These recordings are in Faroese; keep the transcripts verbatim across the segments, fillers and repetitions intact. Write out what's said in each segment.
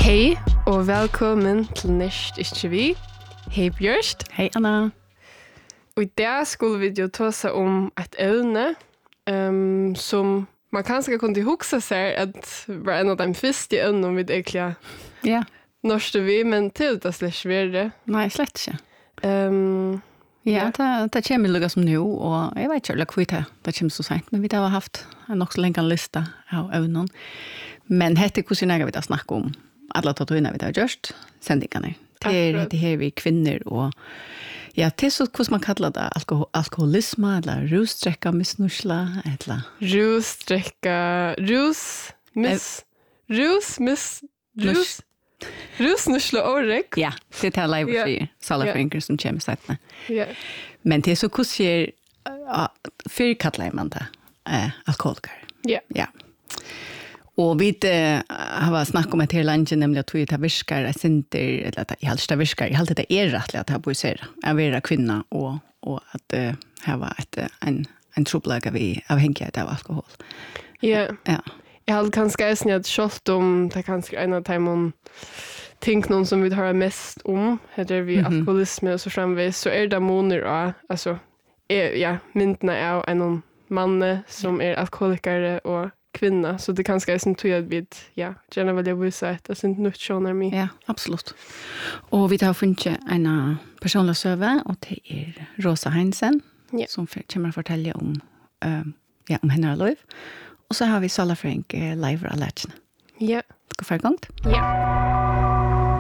Hej och välkommen till Nist Ikke Vi. Hej Björst. Hej Anna. Och idag skulle vi ju tala om ett ämne um, som man kanske kunde huxa sig att var en av de första ämnen vid egentligen Ja. norske vi, men till det släck värre. Nej, slett inte. Um, ja, det, det kommer lukka som nu, og jeg vet ikke hva det, det kommer så sent, men vi har haft en nok så lenge lista av øvnen. Men hette hvordan jeg vil snakke om alle tatuene vi har gjort, sendingene. Det er det her vi kvinner, og ja, det er så hvordan man kallar det, alkohol, alkoholisme, eller russtrekka, misnusla, eller... Russtrekka, rus, miss, rus, miss, rus... Rusnusla orek. Ja, det er live Ja. for salafringer som kommer settene. Ja. Men det er så hvordan uh, før kallar man det uh, alkoholiker. Ja. Ja. Og vi uh, har snakket om et her landet, nemlig at vi tar virkar, sinter, eller at jeg helst tar virkar, jeg halte det er rettelig at jeg bor ser, at være kvinna, og, og at uh, her var et, uh, en, en troplaga vi avhengighet av alkohol. Ja. Ja. Jeg hadde kanskje eisen at kjølt om det er kanskje en av de ting noen som vi har mest om, heter vi Mhm. alkoholisme og så fremvis, så er det moner og, altså, er, ja, myndene er en mann som er alkoholikere og kvinna, så det er kanskje eisen tog at vi, ja, gjerne vil jeg vise at det er ikke nødt skjønner meg. Ja, absolutt. Og vi har funnet en personlig søve, og det er Rosa Heinsen, Ja. som for- kommer å fortelle om, uh, ja, om henne og liv. Og så har vi Sala Frank uh, live av Lætjene. Ja. Skal vi få i gang? Ja.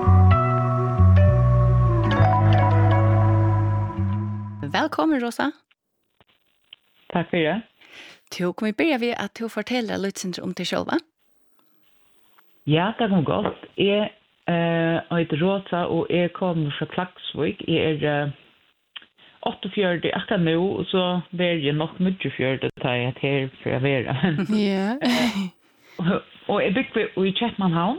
Velkommen, Rosa. Takk for det. Du, kan vi begynne ved at du forteller litt om deg selv, va? Ja, det går godt. Jeg uh, heter Rosa, og jeg kommer fra Klaksvik. Jeg er uh, åttiofjörde akkurat nå, og så blir jeg nok mye fjörde til jeg er her for å være. Ja. Og jeg bygde i Kjettmannhavn.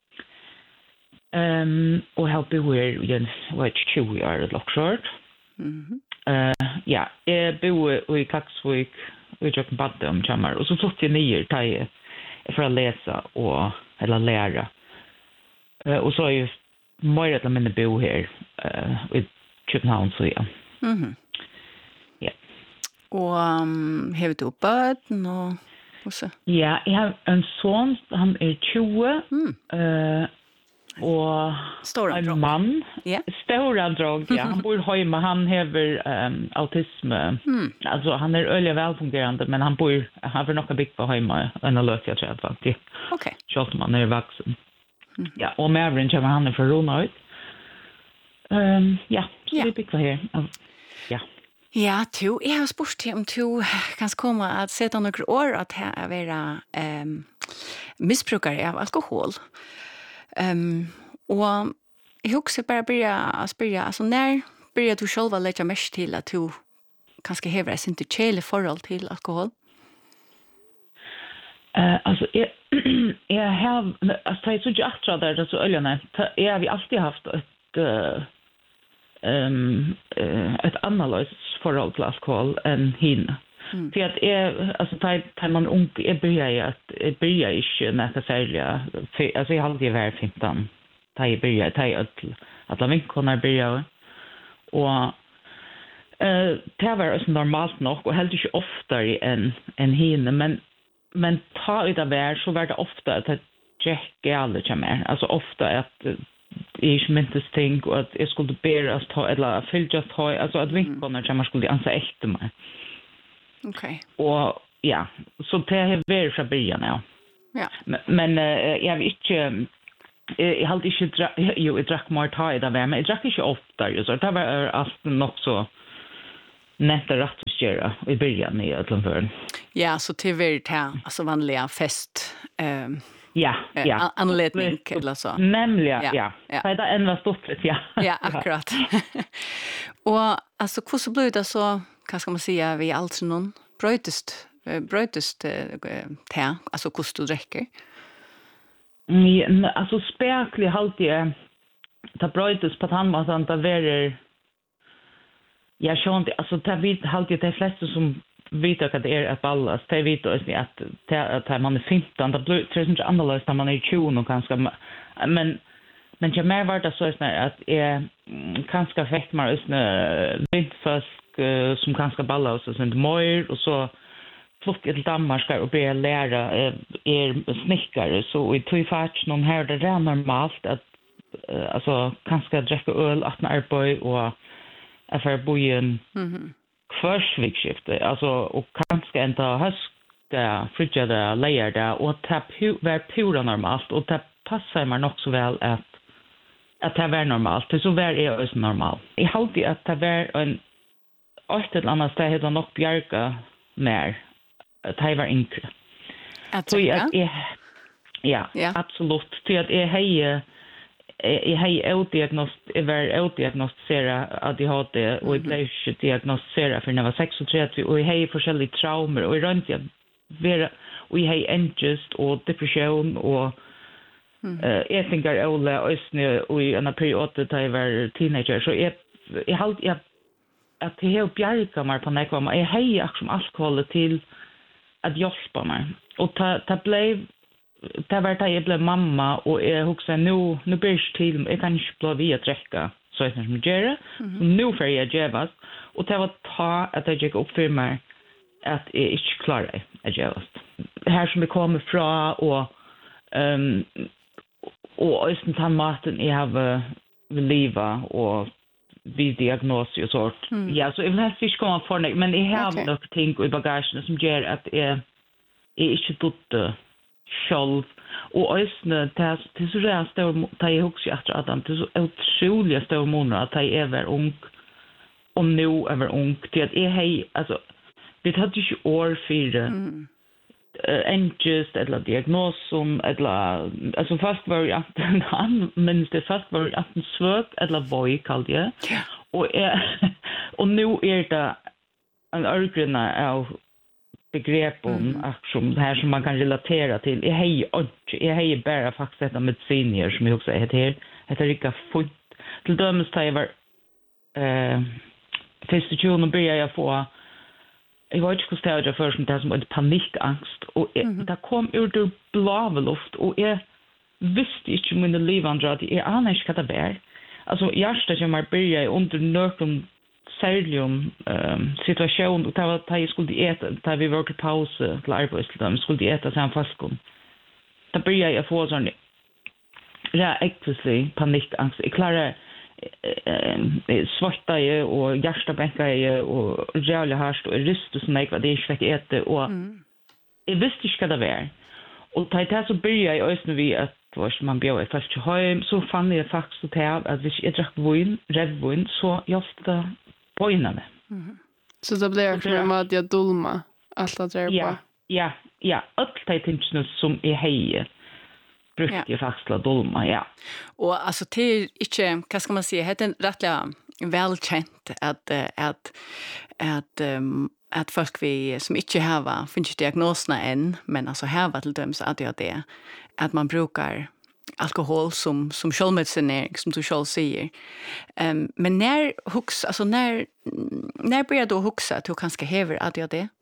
Um, og jeg bor her i en tjue år eller noe Mhm. Uh, ja, jeg bor i Klaksvik, og jeg kjøkken badde om kommer, og så flyttet jeg nye til jeg for å lese og, eller lære. Uh, og så er jeg mer eller mindre bo her uh, i København, så ja. Mhm. Ja. Og um, har du bøten og, og så? Ja, jeg har en son, han er tjue, Mm. uh, og Stor en drog. mann. Ja. Stora drag, ja. Han bor hemma, han har um, autisme. Mm. Alltså han är öliga välfungerande, men han bor han har nog byggt på hemma en löt jag tror att faktiskt. Okej. Schalt man är vuxen. Mm. Ja, och Maverick kommer han är från Ronald. Ehm ja, så Ja. vi bygger här. Ja. Ja, du, jeg har spurt til om du kan komme at sette noen år at jeg er være um, misbrukere av alkohol. Um, og jeg husker bare begynne å spørre, altså når begynner du selv å legge mest til at du kanskje hever et sint kjele forhold til alkohol? Eh alltså jag jag har alltså det är så jättra där så öljorna. Jag har vi alltid haft ett uh, um, uh, ett annat förhåll till alkohol än hin. Mm. För att är alltså tar tar man ung är börjar jag att det börjar inte necessarily för alltså jag har alltid varit femton. Tar jag börjar tar jag att alla vinkorna börjar och eh det var så normalt nog och helt inte oftare än än hin men men ta ut av vär så var det ofta att det checka alla kommer alltså ofta att jag minns ting och att jag skulle bära att ta eller fyll just ha alltså att vinkorna kommer skulle ansa äkta mig. Okej. Och ja, så det har varit från början ja. Ja. Men, men uh, jag vet inte jag hade inte dra, jo, jag drack mer ta i det men jag drack inte ofta så det var allt nog så nästa rätt att göra i början i Atlanten. Ja, så till vi tar alltså vanliga fest um, Ja, eh, ja. an- anledning eller så. Nämligen, Ja, ja. ja. ja. Det är ändå stort ja. Ja, akkurat. Og altså, hvordan blir det så, hva skal man säga, vi alt noen brøytest, brøytest te, altså hvordan du drikker? Mm, alltså spekligt halt jag ta brötes på han måste han ta vara jag tror inte alltså ta vid halt jag de flesta som vet att det är ett ballas. Det vet också att att man är femton, det blir tror inte annorlunda när man är tjugo och kanske men men jag mer var det så att är kanske fett man är vintfisk som kanske ballas och sånt mer och så flott till Danmark och börja lära är snickare så i två fart någon här det är normalt att alltså kanske dricka öl att när på och affär bojen mhm kvarsvikskifte alltså och kanske inte höska frigida layer där och ta var pura normalt och ta passar man också väl att att det var normalt det så var är också normalt I hade att det var en ett eller annat ställe hade nog bjärka mer att det var inte så jag ja ja absolut till att är hej jag har utdiagnost över utdiagnostisera att jag hade och jag blev diagnostiserad för när jag var sextiotre och jag har forskjellige traumer och jag runt jag vara och jag har angst och depression och jag tänker alla ösnö och i en period där jag var teenager så jag jag har jag att det har bjärka mig på när jag har som alkohol till att hjälpa mig och ta ta blev det var det jag blev mamma och jag huxar nu nu blir det till jag kan inte bli via träcka så jag som gör nu för jag jävas och det var ta att jag gick upp för mig att jag inte klarar att jävas här som vi kommer från och um, och just den maten jag har leva och vid diagnos och sånt mm. ja så jag vill helst inte komma för men jag har okay. några ting i bagagen som gör att jag är inte dotter själv och ösnä det det så där står ta i hus att Adam det så otroligt stor månad att jag är ung om nu är ung det att är hej alltså vi hade ju år för mm. uh, angst eller diagnos som eller alltså fast var jag att men det fast var att en svårt eller boy kallade jag ja. och är och nu är det en örgrena av begrepp om mm. aktion det här som man kan relatera till. Jag har jag har bara faktiskt ett mediciner som jag också heter heter Rika Foot. Till dömes tar jag var eh festation och började jag få jag var inte kostad jag först med det som en panikangst och mm. det kom ur det blå luft och jag visste inte om min liv andra att jag anar inte vad det är. Alltså hjärsta som jag började under någon särligen um, situation och det var att jag skulle äta där vi var till paus till arbetstid skulle äta sen fastkon. Då började jag få sån reaktiv panikangst. Jag klarade äh, svarta och hjärtabänkar och jävla härst och rystus som jag var det jag fick äta och mm. jag visste inte vad det var. Och där så började jag också vi att var man bjöd först till hem så fann jag faktiskt att att hvis jag drack vin, revvin så jag det pojnade. Mm. Så det blev som att jag dulma allt att det ja, ja, ja, allt det tänkte som är hej. Brukar jag faktiskt att dulma, ja. Och alltså det är inte, vad ska man säga, det är rättliga välkänt att att att um, att folk vi som inte har finns diagnoserna än men alltså här var till döms att jag det att man brukar alkohol som som självmedicinering som du själv säger. Um, men när hux alltså när när börjar du huxa att du kanske häver att jag det?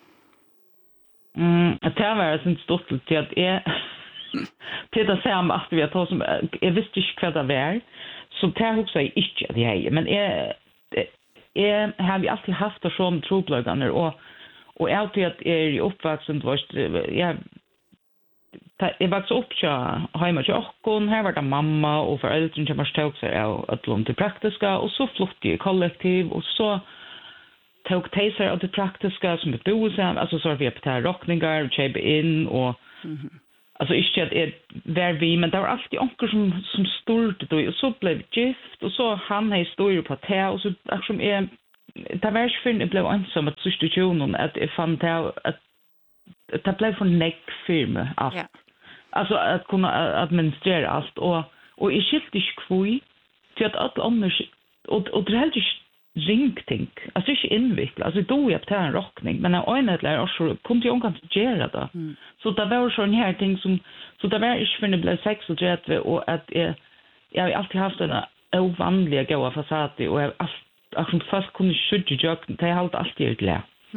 Mm, att det var så stort till att är till att säga att vi har tagit som jag visste inte vad det var så det huxa jag inte att jag men är jag har vi alltid haft det som troblögande och och alltid att är i uppvuxen var jag jag växte upp så hemma till Åkon här var det mamma och föräldrar som var tog sig av att låna till praktiska och så flyttade jag kollektiv och så tog taser av det praktiska som det bo sen alltså så vi på rockningar och köpa in och mm-hmm. alltså inte att det var vi men det var alltid onkel som som stod då och så blev gift och så han har historier på det och så som är det var ju för det blev ensam att substitutionen att det fann det att det blev för neck film allt. Yeah. Alltså att kunna administrera allt och och i skiftisch kvui till att allt annars och och det helt ringting. Alltså inte invikla. Alltså då jag tar en rockning men när en eller också kunde jag inte göra det. Mm. Så det var sån här ting som så det var inte för det blev sex och rätt och att jag jag har alltid haft en ovanliga goda fasad och jag alltså fast kunde skjuta jag det har alltid alltid glad. Mm.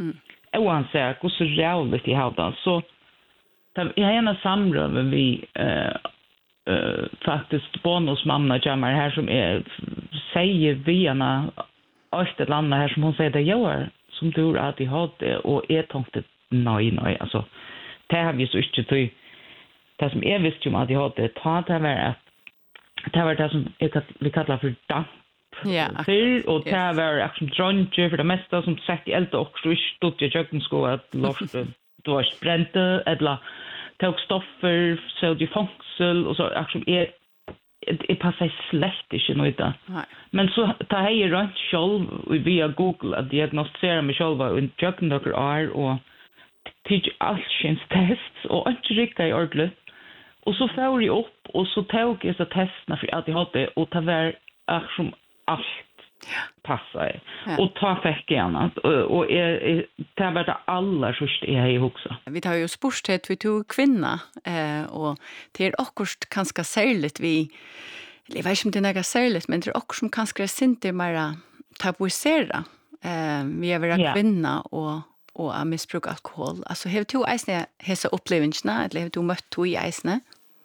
oansett hur så rävligt i havdan så jag har gärna samröver vi eh, eh, faktiskt bonusmamma jamar här som är säger vi ena ett land här som hon säger det gör som du att de har det och är tänkte nej nej alltså det har vi så inte till det som är visst ju att de har det ta det var att det var det som vi kallar för damp. Ja. Fyr, och det var action drunge för det mesta som sett i eld och så stod jag jag sko att loft då var spränte eller tog stoffer så det fångsel och så action är det passar slett inte något. Men så tar jag runt själv via Google att diagnostisera mig själv och jag några år och teach allsins tests och inte riktigt i ordentligt. Och så får jag upp och så tog jag så testerna för att jag hade och det var som allt passar. Ja. Och ta fick annat och, och är det var det alla först är i också. Vi tar ju sporthet vi tog kvinna eh, och det är också ganska särskilt vi eller vet inte om det är något särskilt men det är också ganska inte mer tabuisera. Eh, vi är väl ja. Kvinna och och att missbruka alkohol. Alltså, har du eisne hessa upplevelserna, eller har du møtt to i eisne?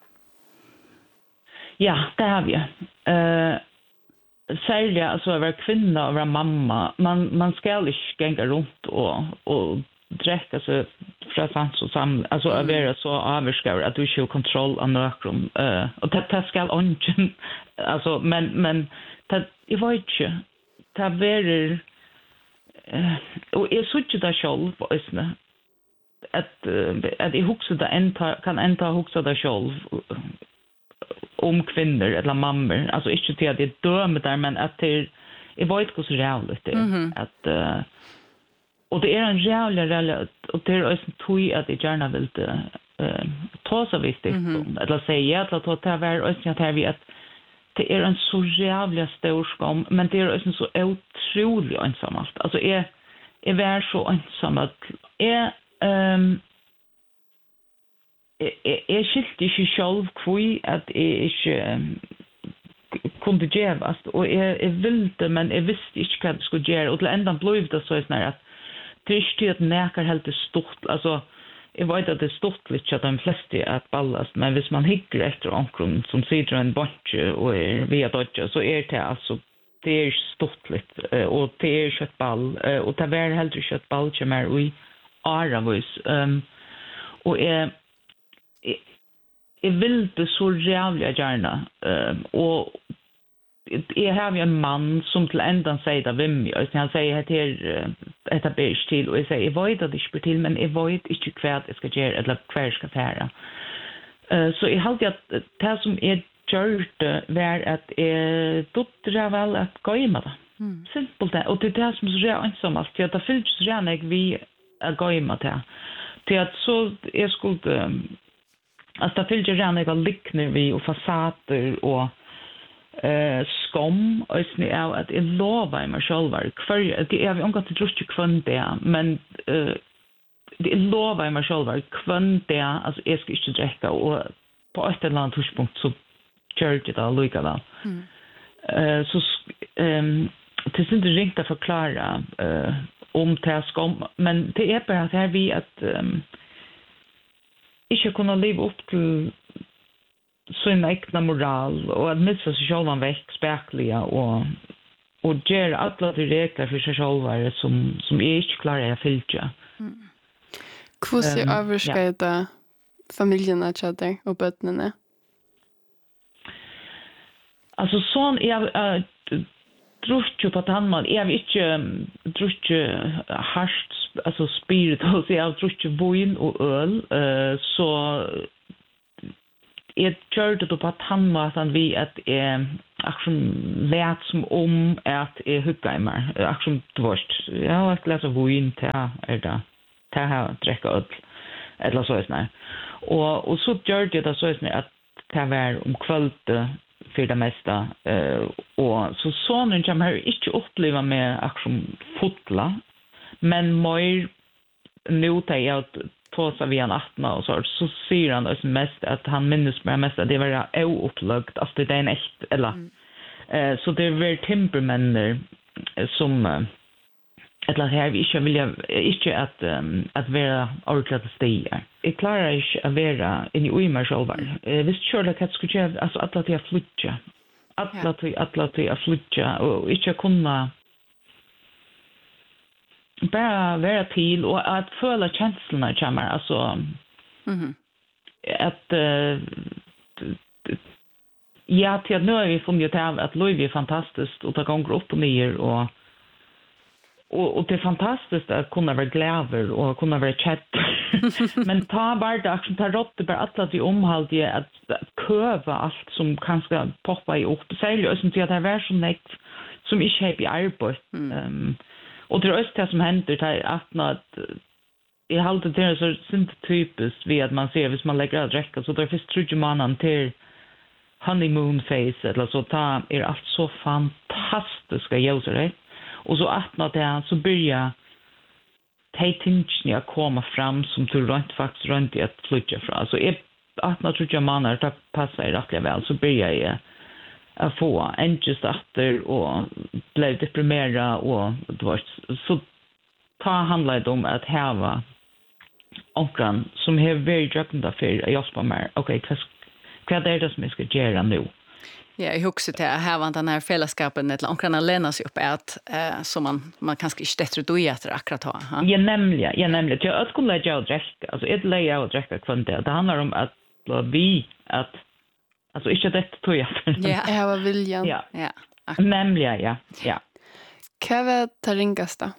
Ja, det har vi. Uh, särskilt alltså att vara kvinna och vara mamma. Man, man ska inte gänga runt och, och dräcka sig från sans och samla. Alltså att vara så avskär att du inte har kontroll av nökrum. Uh, och det, det ska inte. Alltså, men, men det, jag vet inte. Det är Uh, och jag såg det själv också att uh, att jag huxar det ända kan ända huxa det själv uh, om kvinnor eller mammor alltså inte till att det dömer där men att det är vad det så rävligt det mm-hmm. att uh, och det är en rävlig och det är också tog att det gärna vill uh, ta så visst mm-hmm. eller säga att ta det var också att här vi att det är en så jävla stor skam, men det är också så otroligt ensamt. Alltså är är vär så ensam att är ehm är är skilt inte själv kvui att är inte kunde gevast och är är vilte men är visst inte vad det skulle göra och till ändan blev det så snart att det är inte att näkar helt stort alltså jag vet att det är stort lite att de flesta att ballast, men hvis man hickar efter omkring som sitter en bunch och är via dodge så är det alltså det är stort lite och det är köttball och det är helt köttball som är i aravis um, och är jag vill det så jävla gärna um, och jag har en man som till ändan säger det vem mig. Han säger att det är ett bärs till och jag säger jag vet att det inte till men jag vet inte kvar jag ska göra eller kvar ska färra. Uh, så jag hade att det som är gjort var att jag dottrar väl att gå in med det. Mm. Simpelt det. Och det är det som är så ensamt. För att det fyllt så gärna jag vi att gå in med det. Till att så jag skulle alltså det fyllt gärna jag liknar vi och fasader och eh skam och snä är att det lovar i mig själva för det är vi omgått till just kvön där men eh det lovar i mig själva kvön där alltså jag ska inte dricka och på ett eller annat tidspunkt så gör det då lika väl. Mm. Eh så ehm det är inte riktigt att förklara eh om det skam men det är bara att här vi att um, inte kunna leva upp till sin egen moral och att missa sig själva väck späckliga och och göra alla de regler för sig själva som, som är inte klarar att fylja. Mm. Hur um, överskrider ja. Familjerna tjäder och bötterna? Alltså sån är uh, druckit på att han man är inte druckit harsht alltså spirit och så är druckit vin och öl uh, så jag gjorde det på att han var att vi att jag lät som om att jag hugga i mig. Jag dvårst. Jag har läst av vin till är det. Till att dricka öl. Eller så är det. Och, och så gjorde jag det så är det att det var om kvällte för det mesta. Uh, och så sonen kommer jag inte uppleva med aktion fotla. Men mer nu tar jag att tåsa vi en attna och så, så säger han också mest att han minns mig mest att det var oupplugged, alltså det är en echt, eller mm. eh, så det var timbermänner som eller her vi ikke vilja ikke at um, at være ordentlig til stier. Jeg klarer ikke å være inn i uimer selv. Uh, hvis du kjører hva skulle gjøre, altså at det er flytja. At det er flytja, og ikke kunne bara være til, og at føle kjenslene kommer, altså Mhm. at uh, ja, til at nå har vi funnet ut av at livet er fantastisk, og det går opp og ned, og Og, og det er fantastisk at kunne være glæver og kunne være kjett. Men ta bare det, som tar rått det bare at de omhalder at, at køve alt som kan skal poppa i opp. Særlig også til at det er så nekt som ikke har i arbeid. Mm. Um, og det er også det som hender, det er at, at jeg halte det er så sint typisk ved at man ser, hvis man legger av drekka, så det er først trodde mannen til honeymoon phase, eller så ta er alt så fantastiska ljusare. Och så att när det så börjar de tingene att komma fram som du rent faktiskt runt i att flytta från. Alltså är att när tror jag man är att passa i rätt väl så börjar jag att få en just efter och blev deprimerad och det var så ta handlar det om att häva onkran som har very drugged för jag spår mer. Okej, vad är det som jag ska göra nu? Ja, jag husker til at her var den her fellesskapen eller omkring alene seg opp at eh, så man, man kanskje ikke detter du etter akkurat ha. Ha? Ja, nemlig, ja, nemlig. Jeg skulle lære å drekke, altså jeg lærer å drekke kvantet. Det handler om at vi, at, altså ikke dette tog jeg. Ja, jeg var viljan. Ja, ja. nemlig, ja, ja. Hva var det ringast da?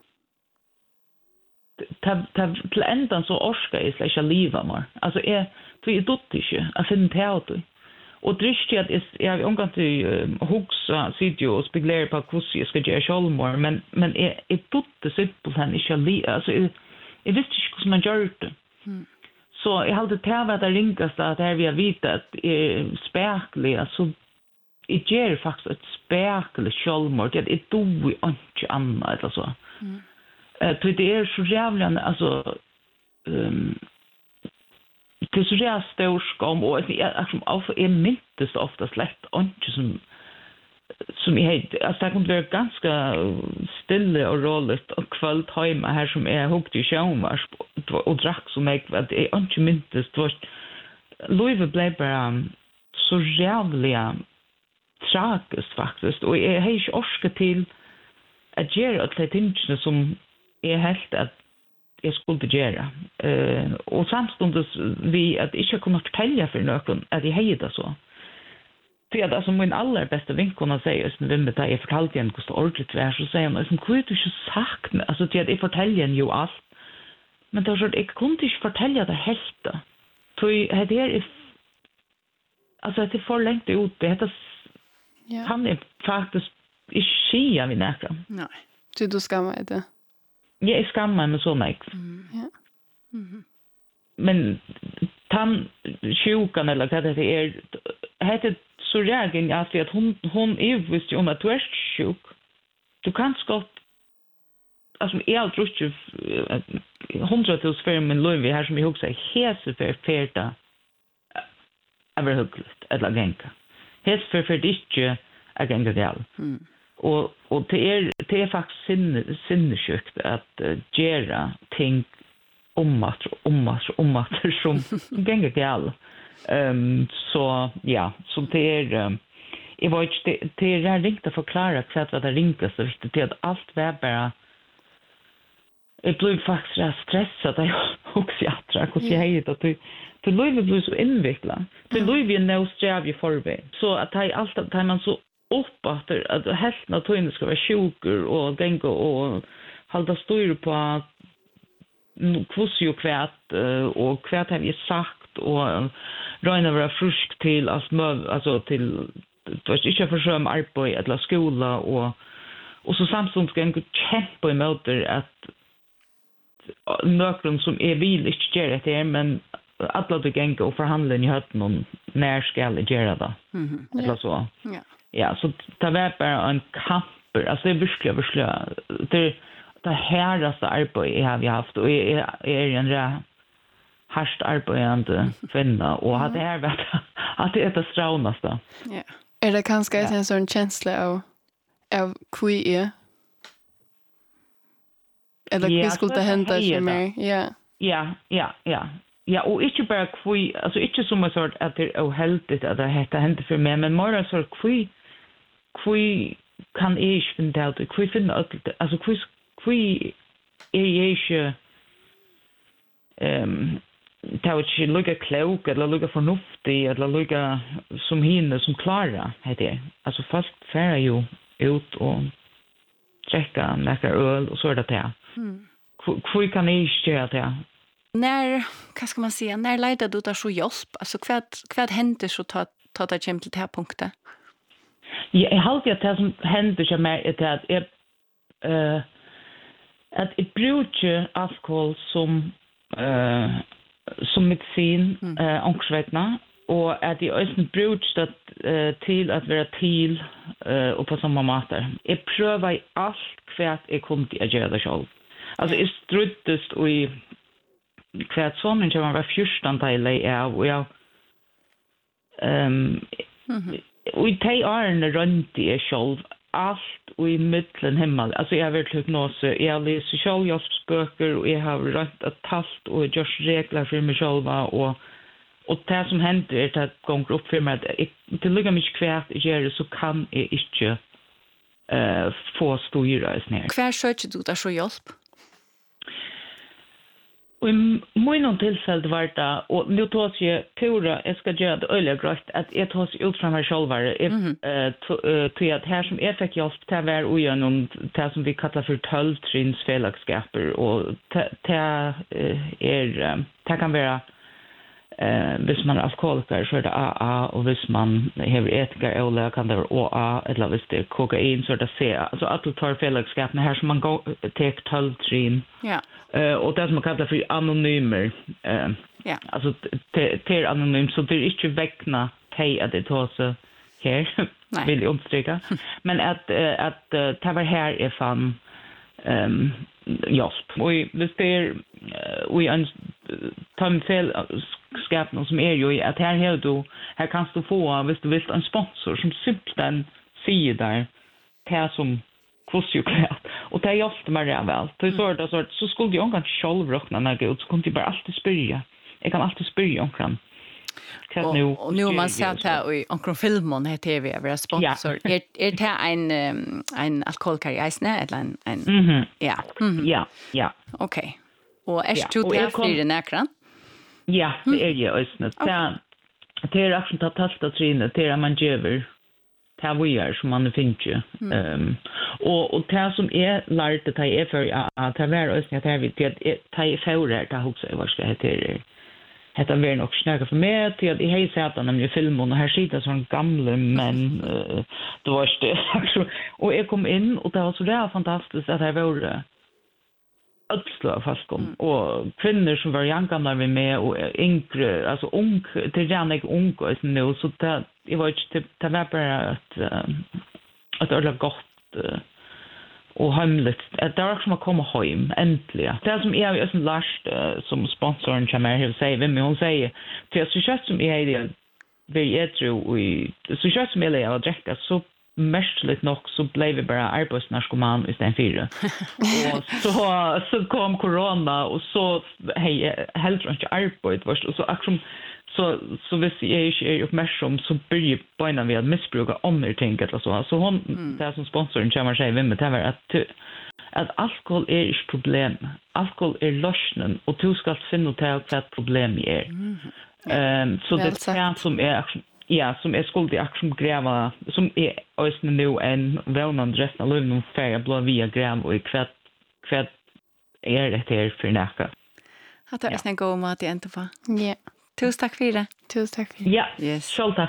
Til enden så orsker jeg slik ikke livet mer. Altså jeg, jeg dødde ikke, jeg finner til det. Och dristigt att jag har omgått till hugsa sitter och speglerar på hur jag ska göra självmord, men men är är tutte simpelt han inte li alltså jag visste inte hur man gör det. Mm. Så jag hade tävlat där ringast att här vi har vita att är spärkligt alltså det ger faktiskt ett spärkligt självmord det är då vi inte annat eller så. Mm. Eh det är så jävla alltså um, det är så jävla stor skam och jag är myntes ofta slätt och inte som som jag alltså det kommer vara ganska stille och roligt och kvällt hemma här som är högt i sjönvars och drack som jag att det är inte myntes det var Louise blev bara så jävla tragiskt faktiskt och jag har inte orkat till att göra att det inte som är helt att jag skulle göra. Uh, och samstundes vi att inte kunna fortälja för någon att jag hejda så. För att alltså min allra bästa vinkona säger att vem det är fortalt igen hur det ordentligt är så säger man som kunde du inte sagt alltså till att jag fortäljer ju allt. Men då så jag kunde inte fortälja det helt. Så det är alltså det får längt ut det heter ja. Han är faktiskt i skia vid näka. Nej. Så du skammar det. Jag är skammad med så mycket. Mm. Ja. Mm. Men tann sjukan eller vad det är heter så reagen jag att hon hon är visst om att du är sjuk. Du kan skott alltså är tror ju hundratusen för min lön vi har som jag också hese för färda överhuvudligt eller gänga. Hes för för ditt jag gänga väl. Mm. Och och det är det är faktiskt sin sinnesjukt att uh, göra ting om att om att om att som gänga gal. Ehm så ja, så det är um, jag var inte det, det är ringt att förklara exakt vad det ringar så viktigt det att allt var bara jag blev faktiskt rätt stressad att jag också attra hur jag heter att du du Louise blev så invecklat. Du Louise nu sträv ju förbi. Så att det allt att man så upp att att hästen att hon ska vara sjuker och gänga och hålla styr på kvus ju kvärt och kvärt har vi sagt och räna vara frisk till att alltså till det var inte för som arbete eller skola och och så samtidigt ska jag kämpa emot det att någon som är vill inte göra det men alla det gänga och förhandla i hötten när ska jag göra det. Mhm. Eller så. Ja. Ja, så det var bara en kamp. Alltså det är verkligen, verkligen. Det, det härdaste arbetet jag har haft. Och jag, jag är en rätt härst arbetande kvinna. Och att det här varit att det är det strånaste. Ja. Är det kanske ja. En sån känsla av, av kvi är? eller Ja, hva skulle så det hende hei som det. er? Ja. Ja, ja, ja. Ja, og ikke bare kvui, altså ikke som en sort at det er uheldigt at det heter hente for meg, men mer en sort kvui, kvui kan jeg ikke finne det ut, kvui finne alt det, altså kvui, kvui er jeg ikke, um, det er ikke lukka klok, eller lukka fornuftig, eller lukka som henne som klarer, heter jeg. Altså folk færer jo ut og trekka nekker øl, og så er det det. Mm. Kvui kan jeg ikke gjøre det. När, vad ska man säga, när letar du där så hjälp? Alltså vad vad händer så ta ta det hem till det här punkten? Ja, jag har alltid att det som händer så mer är att jag eh att jag brukar alkohol som eh som medicin eh angstsvetna och att jag också brukar det till att vara till eh och på samma matar. Jag prövar allt kvärt jag kommer att göra det själv. Alltså jag struttest och i kvart sonen som var fjorton del av och jag ehm vi tar arna runt i själv allt och i mitten himmel alltså jag vill hypnos jag läser självhjälpsböcker och jag har rätt att talt och just regler för mig själva och och det som händer är att gånger upp för mig att det ligger mig kvart i gör så kan jag inte eh få styra snär. Kvär söker du där så hjälp? Och i många tillfällen var det, och nu tar jag pura, jag ska göra det öliga grönt, att jag tar sig ut från mig själva. Jag tror att här som jag fick hjälp, det var ogenom det som vi kallar för tolvtrins fällagskaper. Och det är, det kan vara, eh, hvis man är alkoholiker så är det A A, och hvis man har ätiker öliga kan det vara O A, eller hvis det är kokain så är det C A. Alltså att du tar fällagskaperna här som man går till tolvtrin. Ja. Uh, och det som man kallar för anonymer. Uh, ja. Alltså det är anonymt så det är inte väckna tej att det tar sig här. Vill jag understryka. Men att uh, att uh, det var här är fan ehm hjälp. Och det är uh, vi en tamfel skapna som är ju att här här då här kan du få hvis du vill en sponsor som simpelt säger där det som kostar ju klart. Och det är ofta mer väl. Det är så att så så skulle jag kan själv räkna när jag så kunde jag bara alltid spyrja. Jag kan alltid spyrja om kan. Och nu och nu man sagt här i Onkel Filmon här T V är sponsor. Är är det en en alkoholkar i isne eller en en Mhm. ja. Ja, ja. Okej. Och är det två för den ekran? Ja, det är ju ösnet. Det det är också att testa träna det är man gör. Det vi gör som man finns ju. Ehm och och det som är lärt det är för att det var ösnet att vi det ta i förra det också vad ska det heter. Hetta var nog snäga för mig till att i hej sätta nämligen filmen och här sitter sån gamla men uh, då var det och jag kom in och det var så där fantastiskt att det var uppslå fast kom och kvinnor som var jämngamla med mig och yngre alltså ung det är jag ung och nu så det jag var inte det var bara att att det var gott och hemligt. Det är också att komma hem, äntligen. Det som jag är lärst som sponsorn kommer här och säger, vem hon säger, för jag så som jag är vi är tror i så som jag är att dricka så mestligt nog så blev vi bara arbetsnarkoman istället för och så så kom corona och så hej helt inte arbete var så aktion så så hvis jeg ikke er oppmerksom så börjar börjar vi att missbruka andra ting eller så så hon mm. det som sponsorn kommer säga vem det var att att alkohol är inte problem alkohol är lösningen och du ska finna ut vad problem är mm. um, så det är som är ja som är skuld i action gräva som är också nu en välnande resten av livet för blå via gräv och kvätt kvätt är det här för näka att det är en god mat i ändå va ja. Tusen tack för det. Tusen tack för det. Ja, yes. Själv tack.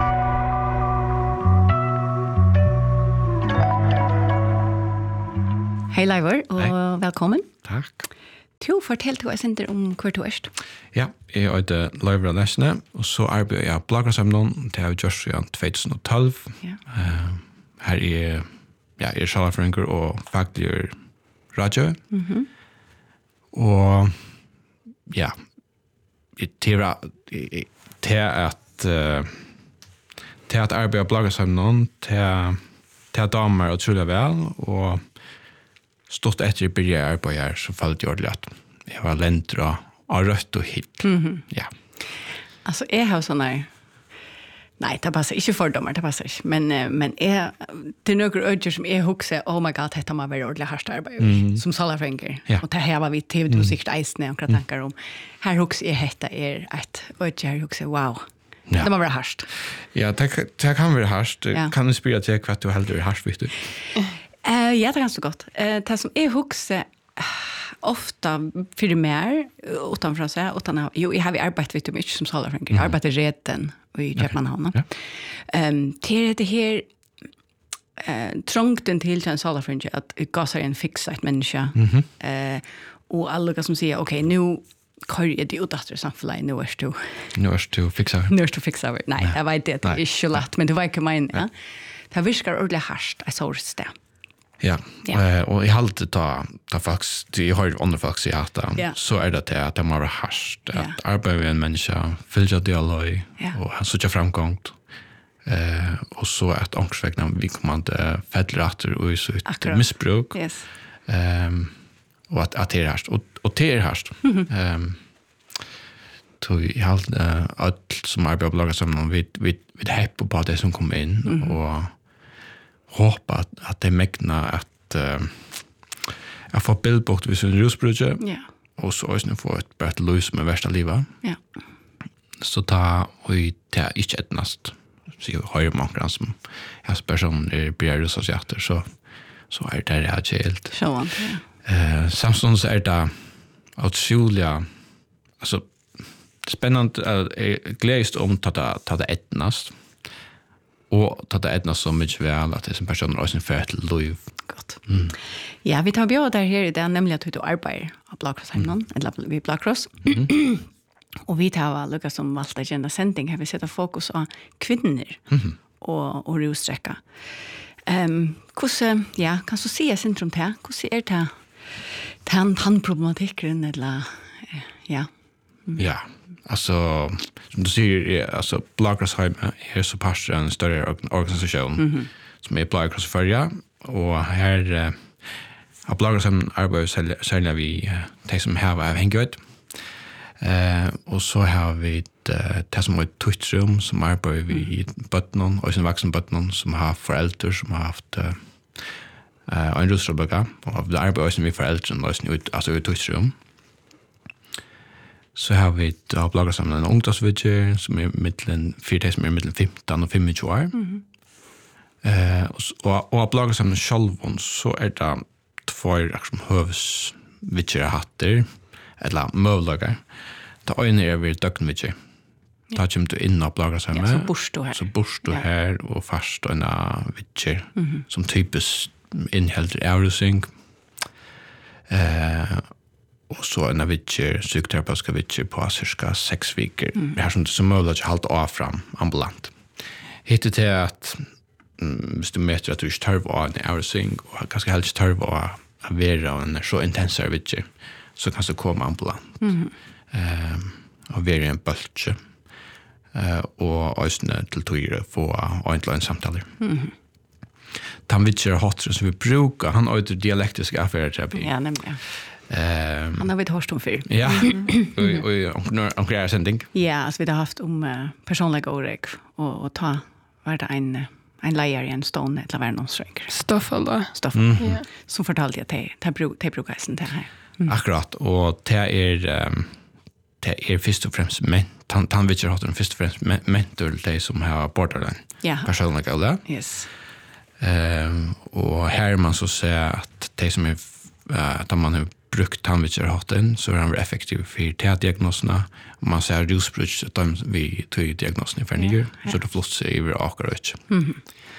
Hej Leivor och Hej. Välkommen. Tack. Du fortällde oss inte om kvart och erst. Ja, jag heter Leivor Nesne och så arbetar jag på Bloggersamnon till jag görs sedan tjugohundratolv. Ja. Uh, här är ja, är självförenkar och facklig radio. Mhm. Och ja, till till att till att arbeta blogga som någon till till damer och tror jag väl och stått efter att börja arbeta här så följde jag att jag var ländra av rött och hit. Mhm. Ja. Alltså jag har sån här nej, det passar inte fördomar, det passar inte. Men, eh, men är, det är några ödjor som är huxar, oh my god, detta må vara ordentligt harst arbete, Mm. som salafränger. Ja. Och det här var vi T V två-sikt eisne och tankar om. Här huxar är detta är ett ödjor, här huxar, wow. Ja. Det må vara harst. Ja, det, det kan vara harst. Ja. Kan du spela till vad du hellre är harst, vet du? Uh, ja, det är ganska gott. Uh, det som är huxar ofta för mer utanför sig utan att jo jag har arbetat vet du mycket som salafränger. Jag arbetar redan i Köpenhamn. Ja. Ehm till det här eh trångten till en salafränger att gasa en fixa ett människa. Mhm. Eh och alla som säger okej, nu kör jag det ut efter samhället nu är det Nu är du fixar. nu är det fixa. Nej, jag vet det är inte lätt, men det var inte min, ja. Det viskar ordentligt harst, jag såg det. Ja, Ja. Eh, och i halvtid ta, ta faktiskt, jag har ju andra faktiskt i att Ja. så är det att det må vara harst. Ja. Att arbeta med en människa, följa dialog Ja. och han söker framgång. Eh, och så att ångsvägna vi kommer inte fällratter och i så ett Akkurat. missbruk. Yes. Ehm och att att det är harst och och det är harst. Ehm tog i allt uh, allt som arbetar på laget som någon vi vi vi häppa på det som kommer in och hoppa att att det mäkna att uh, jag får bildbort vid sin rusbrudge Ja. och så också nu får ett bättre lus med värsta livet. Ja. Så ta och i det inte etnast. Så jag har ju många som jag personer blir rusasjatter så så är det här helt. Så han. Eh samtidigt så är det otroliga alltså spännande äh, glädjst om att ta ta det etnast och ta det etnast så mycket väl att det som personer har sin färd till liv. Gott. Mm. Ja, vi tar bjöd där här i det nämligen att du arbetar på Blackross-hemmen, eller vi Blackross. Mm. Och vi tar lukka som valgt agenda sending här vi sätter fokus på kvinnor Mm. och, och russträcka. Um, hvordan, ja, kan du se syndrom til? Hvordan er det den, den problematikken, eller, eh, ja. Ja, alltså som du säger är alltså Blackrossheim är så pass en större organisation mm-hmm. som är Blackross förra och här uh, har Blackrossheim arbetar sälja vi uh, de som har avhängighet. Eh och så har vi ett det som ett Twitch-rum som arbetar vi i bottnen och sen vuxen bottnen som har föräldrar som har haft eh uh, en rustrobaka och det arbetar som vi föräldrar och sen ut alltså i Twitch-rum. Så har vi ett av bloggar som en ungdomsvidger som är mellan fyra som är mellan femton och tjugofem år. Mm. Eh och och bloggar som självon så är det två liksom hövsvidger hatter eller möjliga. Det ena är vi dögnvidger. Ta kommer du in och bloggar som ja, så borst du här. Så borst du här och fast en vidger mm-hmm. som typiskt innehåller avrusing. Eh och så en vidger psykoterapeutiska vidger på cirka sex veckor. Mm. Det här som det som möjligt att hålla av fram ambulant. Hittet är att mm, hvis du mäter att du inte tar av en avrusing och ganska helst tar av att vara en så intensare vidger så kan du komma ambulant. Mm. Eh, och vara en böltje. Uh, og også til tøyre få ordentlig en samtale. Mm-hmm. Han vet ikke hatt som vi bruker, han har jo dialektisk affæreterapi. Ja, nemlig. Um, han har vi hørt om før. Ja, og omkring er sending. Ja, altså vi har haft om uh, personlige åreg, og, og ta, var det en, en leier i en stående, eller var det noen strøyker? Stoffel da. Stoffel, mm-hmm. Ja. Som fortalte jeg til, til, til brukersen til her. Mm. Akkurat, og det er... Um, det er først og fremst ment, han, han vet ikke at han først og fremst mentor de som har borderline. Ja. Personlig alle. Yes. Um, og her man så ser at de som er, uh, da man har brukt tannvitserhatten, så er han effektiv for T-diagnosene, og man ser rusbruk, de vi tog diagnosene for nye, ja, ja. Så det flott seg over akkurat. Mm-hmm.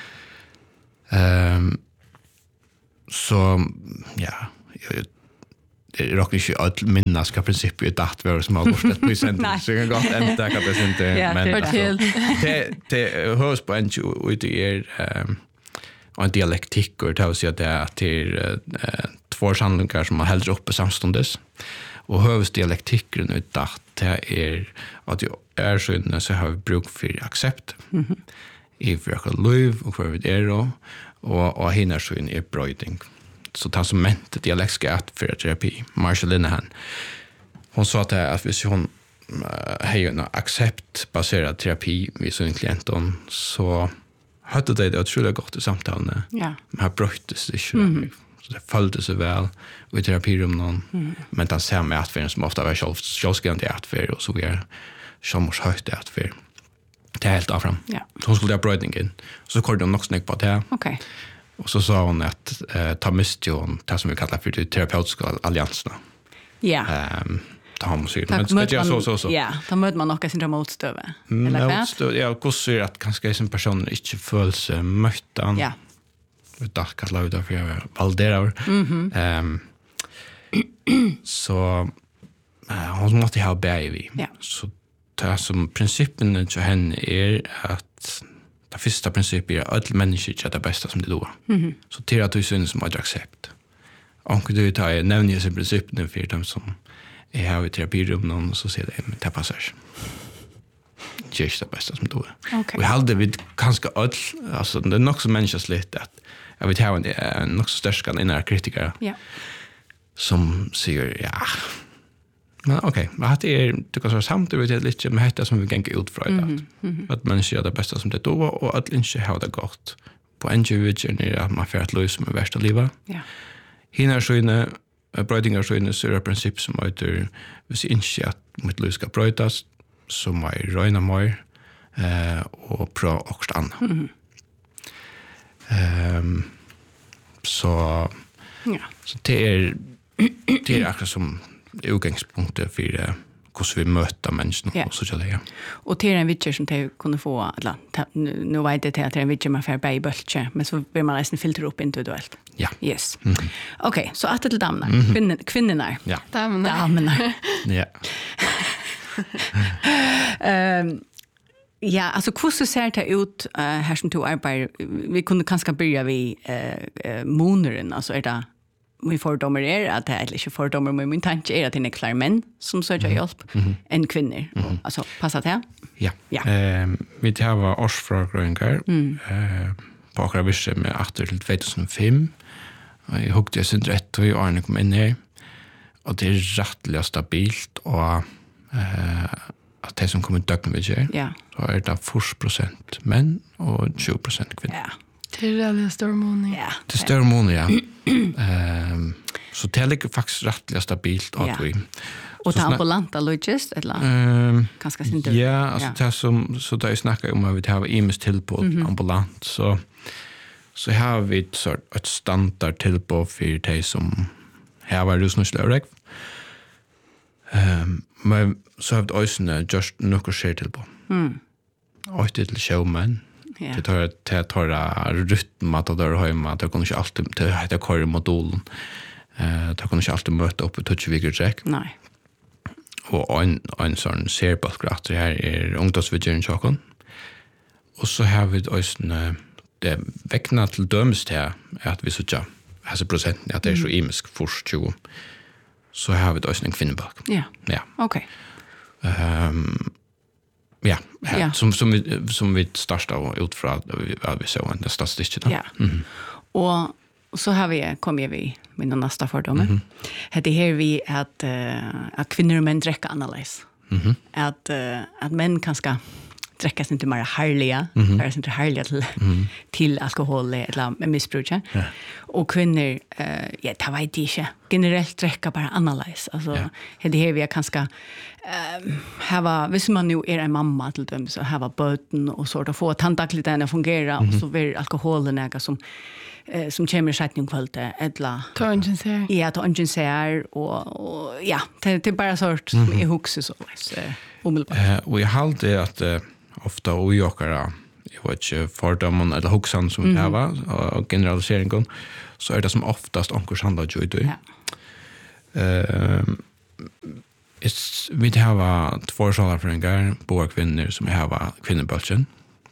Um, så, ja, jeg det är också inte att minnas ska principen är att vara som har gått på sen så kan gott ända kan det inte men det det hörs på en ut i er en dialektik och det vill säga det att det är två handlingar som har hällt upp samstundes och hövs dialektiken ut att det är att jag är så inne så har vi bruk för accept i för liv och för det är då och och hinner så in i bröding så tar som ment dialektiska att för terapi. Marshall Linehan. Hon sa att att hvis hon uh, har en acceptbaserad terapi med sin klient så hade det det otroligt gott i samtalen. Ja. Man bröttes det inte. Så det följde sig väl i terapirummen. Mm. Men den samma atfärden som ofta var själv, självskrivande atfärd och så vidare. Självmordshöjt atfärd. Det är helt av fram. Ja. Så hon skulle ha brödningen. Så korrade hon nog snyggt på det. Okej. Och så sa hon att eh, ta miste hon det som vi kallar för de terapeutiska allianserna. Ja. Um, det har man sagt. Men ska jag så så så. Ja, då möter man något sin motstöve. Eller vad? Motstöve, ja, hur ser att kanske en person inte föls möttan. Ja. Utan att kalla ut för jag validerar. Mhm. Ehm så uh, hon måste ha baby. Ja. Så det som principen till henne är att det första principen är att människor är det bästa som det då. Mhm. Så till att du syns som ett accept. Och du tar nämner sig principen för dem som är här i terapirummen så ser det men det passar. Det är det bästa som då. Okej. Vi hade vid ganska öll alltså det är nog så människosligt att jag vet här en nog så störska innan kritiker. Ja. Som säger ja. Men okej, vad hade är du kan så samtidigt vet lite med detta som vi kan gå ut från Mhm. att Mhm. att människor är det bästa som det då och att inte ha det gott. På en journey är att man får att lösa med värsta livet. Ja. Hinner så inne brödingar så inne så är det princip som heter hvis inte att mitt liv ska brötas så må jag röna mer eh, och pröva också annat. Mhm. Ehm så Ja. så det är det är akkurat som utgångspunkter för det hur vi möter människor Ja. och så så där. Och till en vitcher som de kunde få, eller ta- nu nu vet det till att det är en vitcher man får bära i böltje, men så vill man nästan filtra upp individuellt. Ja. Yes. Mhm. Okej, så att till damerna, kvinnor, kvinnorna. Ja. Damerna. Damerna. Ja. Ehm ja, alltså hur så ser det ut uh, här som du arbetar? Vi kunde kanske börja vid uh, uh, moneren, alltså är det min fördomar är att det är inte fördomar, men min tanke är att det är klar män som söker hjälp än kvinnor. Mhm. Alltså, passar det? Ja. Ja. Ehm vi har var årsfrågor Mm. eh på akra visse med åtta till två tusen fem. Och jag hugde det sin rätt och Arne kom in här. Och det är rättligt stabilt och eh att det som kommer dögn vid sig. Ja. Så är det fyrtio procent män och tjugo procent kvinnor. Ja. Till alla stormåner. Ja. Det är större mån, ja. Ehm så det ligger faktiskt rättligt stabilt att Ja. vi. Och Så ta snar- ambulanta logist eller Ehm kanske inte. ja, alltså det som så där snackar om att vi har ims tillbud Mhm. ambulant så så har vi ett sort ett standard tillbud för de som har varit rusnuslägg. Ehm men så har vi också just några skär tillbud. Mm. Och det till showman. Ja. Det tar det tar rytm att där hemma det kan inte alltid det heter kör modulen. Eh det kan inte alltid möta upp ett touch vigor check. Nej. Og en, en sånn serbalkrater her er ungdomsvidgjøren tjokken. Og så har vi også det vekkene til dømes til at vi sier at prosenten at det er så imisk først tjue. Så har vi også en kvinnebalk. Ja. Ja. Okej. Um, ja, her, Ja. Som, som, vi, som vi startet av ut fra at vi så en statistikk. Ja. Och så har vi kommer vi med den nästa fördomen. Mm -hmm. Det här vi att uh, att kvinnor och män dricker annorlunda. Mhm. Att uh, att män kanske dricka sig inte mer härliga, Mhm. är inte härliga till till alkohol eller missbruk. Ja. Och kvinnor uh, ja, det vet jag inte. Generellt dricka bara annorlunda. Alltså Ja. det här vi kanske um, hava, hvis man nu är en mamma till dem så hava böten och så att få tandakligheten att fungera och så blir alkoholen något som eh, som kommer sett en kväll eller Ta ingen ser. ja, att ungen ser och, och ja, det, det är bara sort som är huxar så eh, omedelbart. Eh, og jeg halte at uh, ofte og jokkere, jeg vet ikke, fordommen eller hoksan som vi har, og generaliseringen, så er det som oftast onkurs handler jo i det. Ja. Uh, is, vi har två salarföreningar, båda kvinnor som har kvinnebølgen.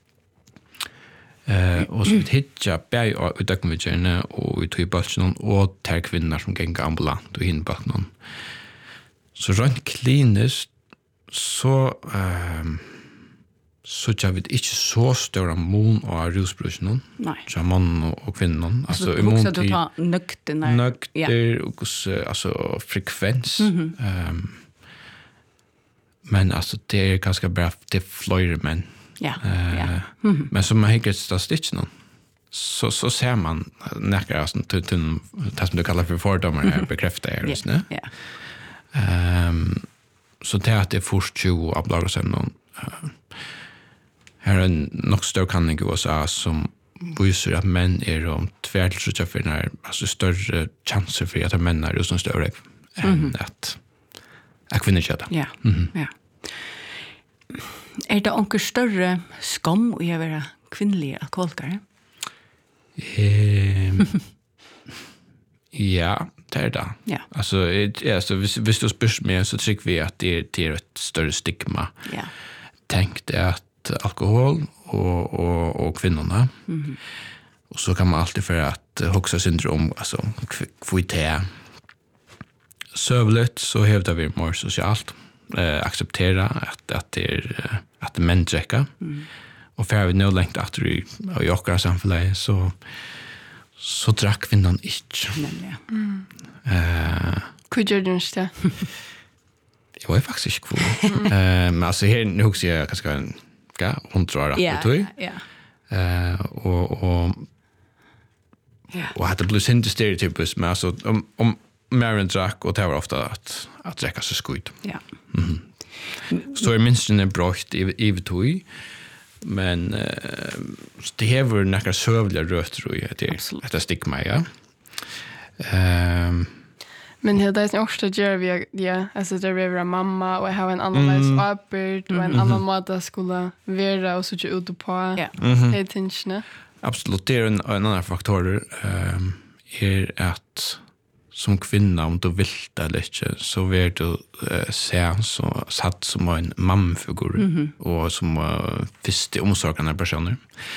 Uh, og så vi hittar bæg og utdøkkenvidgjerne og vi tog bølgen og ter kvinner som ganger ambulant og hinbølgen. Så rent klinisk så um, så jag vet inte så stora mån och rusbrusen Nej. Så man och, och kvinnor alltså i mån till ta nökter nökter och alltså frekvens mm -hmm. um, men alltså det är ganska bra det är fler män ja, uh, ja. Mm -hmm. men som man hittar statistiken så så ser man näkar alltså till till det som du kallar för fördomar här bekräftar är just nu ja ehm så det är det först tjugo av lagersämnen uh, här är en nog större kanning i U S A som visar att män är om tvärtligt för när alltså större chanser för att män är just en större än mm -hmm. att att kvinnor gör det. Ja, mm -hmm. ja. Är det onkel större skam att vara kvinnlig alkoholkare? Ehm ja, det är det. Ja. Alltså, ja, så hvis, hvis du spyrs mig så tycker vi att det är, det är ett större stigma. Ja. Tänk det att alkohol och, och, och kvinnorna. Mm -hmm. Och så kan man alltid för att huxa syndrom, alltså kvitté. Sövligt så hävdar vi mer socialt. Eh, acceptera att, att det är att män dräcka. Mm. Och för vi nu längt att vi i åkara samfället så så drack kvinnan inte. Nämligen. Mm. Eh, Hur gör du inte det? Jag är faktiskt inte kvar. eh, men alltså här nu också jag kanske en ja, hon tror att yeah, det ja. Eh och och ja. Och hade blivit inte stereotypiskt men alltså om om Maren drack och det var ofta att att dricka så skit. Ja. Mhm. Så är minst en brott i i tog. Men uh, det häver några sövliga rötter i det att det stigma ja. Ehm men det är också det gör vi ja alltså det är våra mamma och ha en annan mm. läs uppbyrd och en annan måte skulle vara och så ju ut på ja det tänkne. Absolut det är en, en annan faktor um, är att som kvinna om du vill det eller inte så vill du uh, se så satt som en mamfigur mm -hmm. och som uh, första omsorgande personer.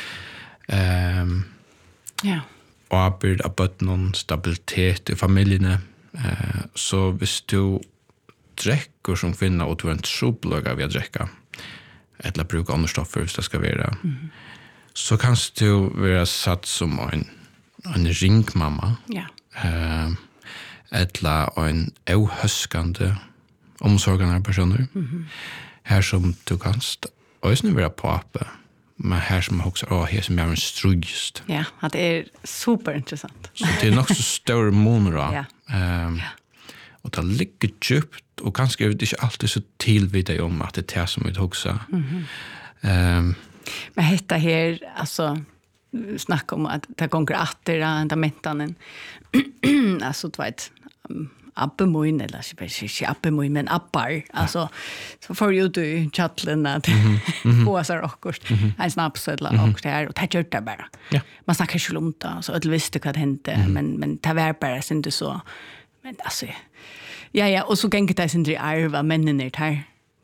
Ehm ja. Och arbete av bötnen, stabilitet i familjen. Uh, så hvis du dräcker som kvinna och du har en troblöga vid att dräcka eller bruka andra stoffer hvis det ska vara mm -hmm. så kan du vara satt som en, en ringmamma. Ja. Uh, eller en ohöskande omsorgande personer. Mm -hmm. Här som du kan också vara pappa, men här som också åh, här som är en strugist. Ja, det är superintressant. Så det är nog så stor månader. Ja. Um, ja. Och det ligger djupt, och kanske är det inte alltid så tillvidare om att det är det som vi också. Mm -hmm. um, men detta här, alltså, snacka om att det går att det är den mentanen. Alltså, du vet, um, appemoin, eller inte appemoin, men appar. Alltså, så får ju du i chattlen att få sig rockors. En snaps eller mm -hmm. och det här, och det gör det bara. Ja. Man snackar ju om det, så att visste vad det hände, mm -hmm. men, men det var bara inte så. Men alltså, ja, ja, och så gänger det inte i arv av männen här.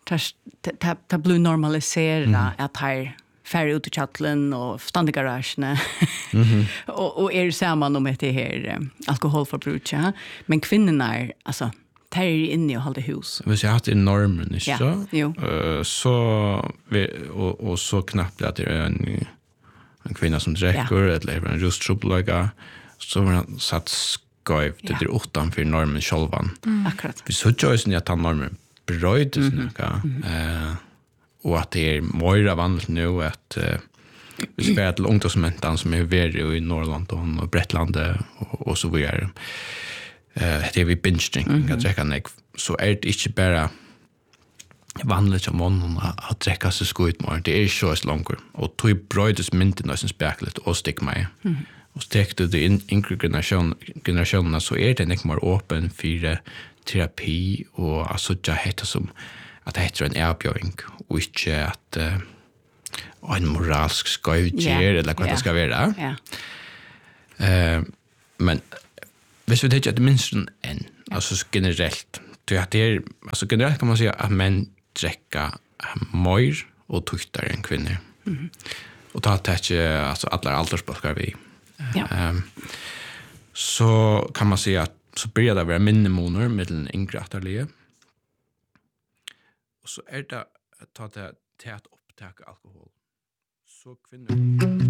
Det blir normaliserat mm -hmm. att här färre ut i chattlen och stand i garagen mm -hmm. och, och är samman om det här um, alkoholförbruk. Ja? Men kvinnorna är, alltså, tar är inne och håller hus. Hvis jag har haft en normen, ikke ja. så? Jo. Uh, så, og, og så knappt at det er en, en kvinna som dräcker ja. eller en rusttroblöga, så var han satt skøyv til ja. det utanfor normen självan. Mm. Akkurat. Vi så ikke at han normen brøydes mm -hmm. mm -hmm. uh, og at det er mer vanligt nu at uh, vi skal til ungdomsmentan som er veri i Norrland og Bretland og, og så videre. Uh, det er vi binge-drinking, mm -hmm. at drekka nek, så er det ikke bare vanligt som månen at drekka seg skuit mer. Det er ikke så langer. Og tog brøydes mynden av sin speklet og stigma i. Mm -hmm. Og stekte det in, yngre generasjon, generasjonerna så er det ikke mer åpen for terapi og altså det heter som at det heter en erbjøring og ikke at uh, en moralsk skøytjer yeah. eller hva yeah. det skal være. Yeah. Uh, men hvis vi tenker at det minst en yeah. altså generelt det er, altså generelt kan man si at menn drekker mer og tukter enn kvinner. Mm -hmm. Og da er ikke altså, alle aldersbølger vi. Ja. Um, så kan man si at så börjar det vara minnemoner med den yngre atterlige. Och så är det att ta det till att taka alkohol. Så kvinnor